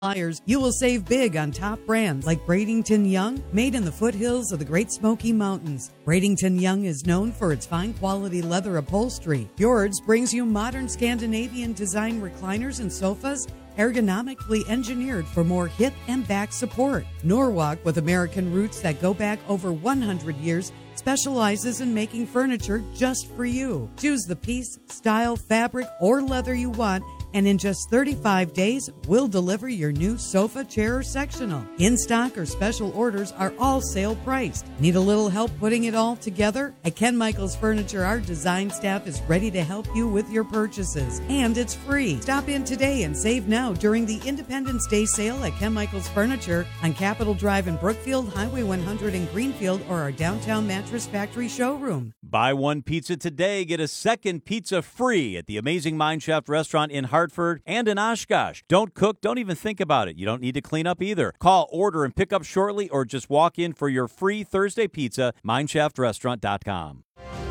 You will save big on top brands like Bradenton Young, made in the foothills of the Great Smoky Mountains. Bradenton Young is known for its fine quality leather upholstery. Fjords brings you modern Scandinavian design recliners and sofas, ergonomically engineered for more hip and back support. Norwalk, with American roots that go back over 100 years, specializes in making furniture just for you. Choose the piece, style, fabric, or leather you want, and in just 35 days, we'll deliver your new sofa, chair, or sectional. In-stock or special orders are all sale priced. Need a little help putting it all together? At Ken Michaels Furniture, our design staff is ready to help you with your purchases, and it's free. Stop in today and save now during the Independence Day sale at Ken Michaels Furniture on Capitol Drive in Brookfield, Highway 100 in Greenfield, or our downtown Mattress Factory showroom. Buy one pizza today, get a second pizza free at the Amazing Mineshaft Restaurant in Hartford and in Oshkosh. Don't cook, don't even think about it. You don't need to clean up either. Call, order, and pick up shortly, or just walk in for your free Thursday pizza, mineshaft.restaurant.com.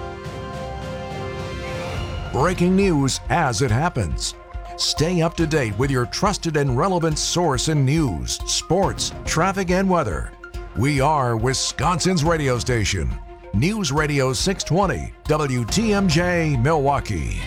Breaking news as it happens. Stay up to date with your trusted and relevant source in news, sports, traffic, and weather. We are Wisconsin's radio station. News Radio 620, WTMJ, Milwaukee.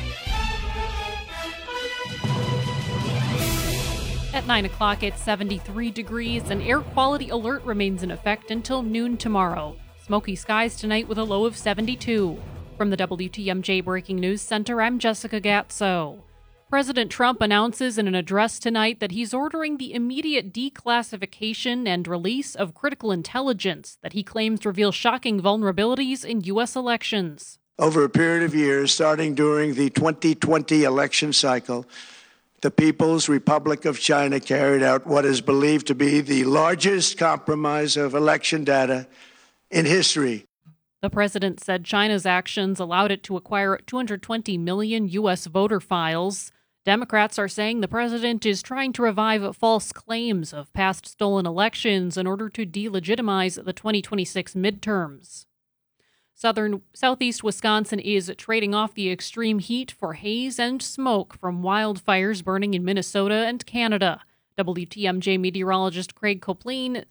At 9 o'clock, it's 73 degrees. An air quality alert remains in effect until noon tomorrow. Smoky skies tonight with a low of 72. From the WTMJ Breaking News Center, I'm Jessica Gatso. President Trump announces in an address tonight that he's ordering the immediate declassification and release of critical intelligence that he claims reveals shocking vulnerabilities in U.S. elections. Over a period of years, starting during the 2020 election cycle, the People's Republic of China carried out what is believed to be the largest compromise of election data in history. The president said China's actions allowed it to acquire 220 million U.S. voter files. Democrats are saying the president is trying to revive false claims of past stolen elections in order to delegitimize the 2026 midterms. Southeast Wisconsin is trading off the extreme heat for haze and smoke from wildfires burning in Minnesota and Canada. WTMJ meteorologist Craig Copleen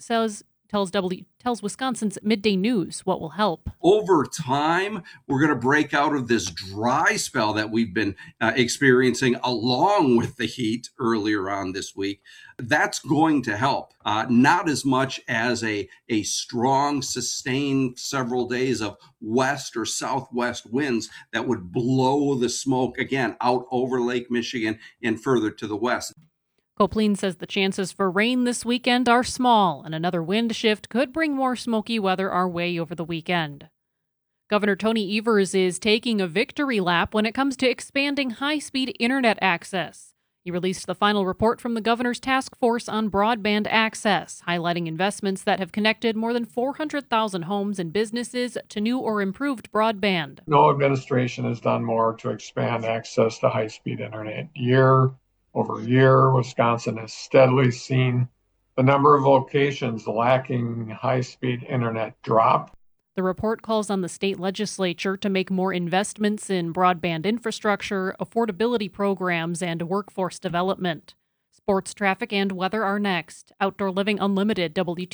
tells Wisconsin's Midday News what will help. Over time, we're going to break out of this dry spell that we've been experiencing along with the heat earlier on this week. That's going to help, not as much as a strong, sustained several days of west or southwest winds that would blow the smoke again out over Lake Michigan and further to the west. Copleen says the chances for rain this weekend are small, and another wind shift could bring more smoky weather our way over the weekend. Governor Tony Evers is taking a victory lap when it comes to expanding high-speed internet access. He released the final report from the governor's task force on broadband access, highlighting investments that have connected more than 400,000 homes and businesses to new or improved broadband. No administration has done more to expand access to high-speed internet. Year over year, Wisconsin has steadily seen the number of locations lacking high-speed internet drop. The report calls on the state legislature to make more investments in broadband infrastructure, affordability programs, and workforce development. Sports, traffic, and weather are next. Outdoor Living Unlimited, WT